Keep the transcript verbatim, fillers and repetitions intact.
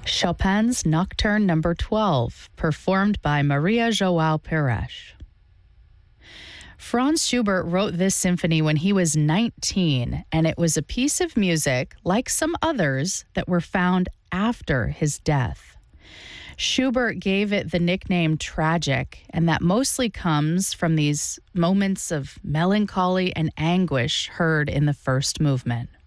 Chopin's Nocturne Number twelve, performed by Maria João Pires. Franz Schubert wrote this symphony when he was nineteen, and it was a piece of music, like some others, that were found after his death. Schubert gave it the nickname tragic, and that mostly comes from these moments of melancholy and anguish heard in the first movement.